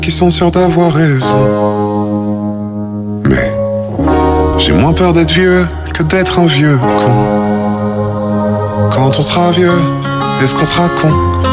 qui sont sûrs d'avoir raison. Mais j'ai moins peur d'être vieux que d'être un vieux con. Quand on sera vieux, est-ce qu'on sera con?